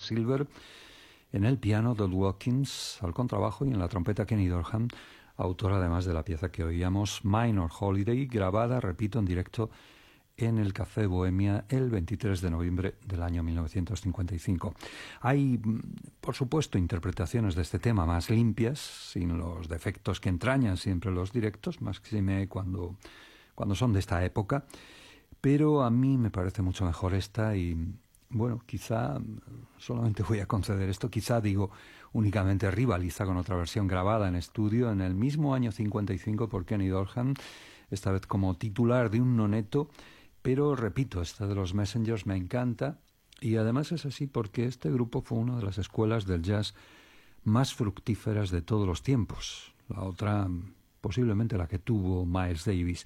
Silver, en el piano Dot Watkins, al contrabajo y en la trompeta Kenny Dorham, autor además de la pieza que oíamos, Minor Holiday, grabada, repito, en directo en el Café Bohemia el 23 de noviembre del año 1955. Hay, por supuesto, interpretaciones de este tema más limpias, sin los defectos que entrañan siempre los directos, máxime cuando son de esta época, pero a mí me parece mucho mejor esta y, bueno, quizá, solamente voy a conceder esto, quizá digo, únicamente rivaliza con otra versión grabada en estudio en el mismo año 55 por Kenny Dorham, esta vez como titular de un noneto. Pero, repito, esta de los Messengers me encanta y además es así porque este grupo fue una de las escuelas del jazz más fructíferas de todos los tiempos. La otra, posiblemente la que tuvo Miles Davis.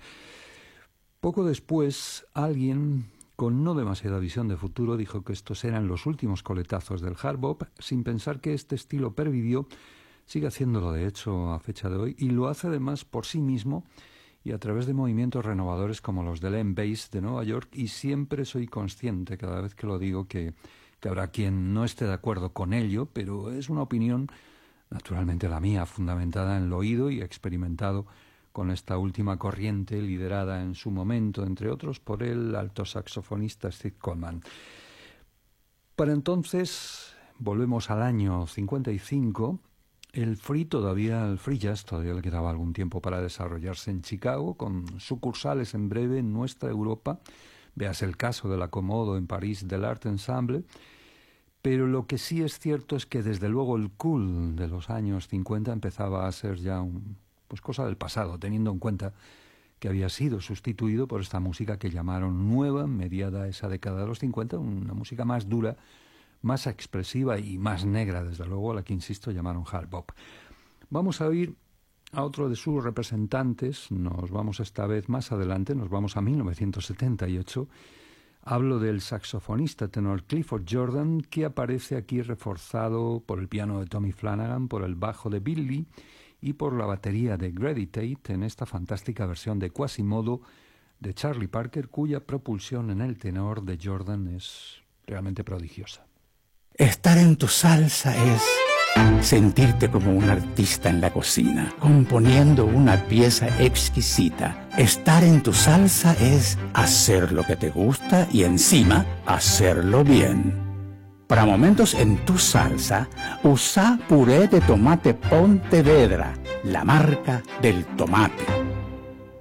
Poco después, alguien con no demasiada visión de futuro dijo que estos eran los últimos coletazos del hard bop, sin pensar que este estilo pervivió, sigue haciéndolo de hecho a fecha de hoy y lo hace además por sí mismo y a través de movimientos renovadores como los del M-Bass de Nueva York, y siempre soy consciente, cada vez que lo digo, que habrá quien no esté de acuerdo con ello, pero es una opinión, naturalmente la mía, fundamentada en lo oído y experimentado con esta última corriente, liderada en su momento, entre otros, por el alto saxofonista Steve Coleman. Para entonces, volvemos al año 55, el free jazz todavía le quedaba algún tiempo para desarrollarse en Chicago, con sucursales en breve en nuestra Europa. Véase el caso del Acomodo en París del Art Ensemble. Pero lo que sí es cierto es que desde luego el cool de los años 50 empezaba a ser ya cosa del pasado, teniendo en cuenta que había sido sustituido por esta música que llamaron nueva, mediada esa década de los 50, una música más dura, más expresiva y más negra, desde luego, a la que, insisto, llamaron hard bop. Vamos a oír a otro de sus representantes, nos vamos esta vez más adelante, nos vamos a 1978. Hablo del saxofonista tenor Clifford Jordan, que aparece aquí reforzado por el piano de Tommy Flanagan, por el bajo de Bill Lee y por la batería de Grady Tate en esta fantástica versión de Quasimodo de Charlie Parker, cuya propulsión en el tenor de Jordan es realmente prodigiosa. Estar en tu salsa es sentirte como un artista en la cocina, componiendo una pieza exquisita. Estar en tu salsa es hacer lo que te gusta y encima hacerlo bien. Para momentos en tu salsa, usa puré de tomate Pontevedra, la marca del tomate.